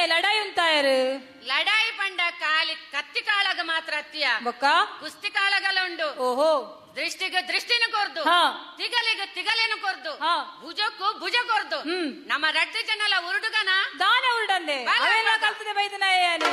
ಲಡಾಯಿ ಉಂತಾಯರು ಲಡಾಯಿ ಪಂಡ ಕಾಲಿ ಕತ್ತಿ ಕಾಳಗ ಮಾತ್ರ ಅತ್ತಿಯ ಬೊಕ್ಕ ಕುಸ್ತಿ ಕಾಳಗಲ ಉಂಡು. ಓಹೋ ದೃಷ್ಟಿಗೆ ದೃಷ್ಟಿನ ಕೊರ್ದು, ತಿಗಲಿಗೆ ತಿಗಲೇನು ಕೊರ್ದು, ಭುಜಕ್ಕೂ ಭುಜ ಕೊರ್ದು. ನಮ್ಮ ರಡ್ಡು ಜನಲ ಉರುಡುಗನ ದಾನ ಉರುಡಂದೆ ಅವೆಲ್ಲ ಕಲ್ತದೆ ಬೈದನ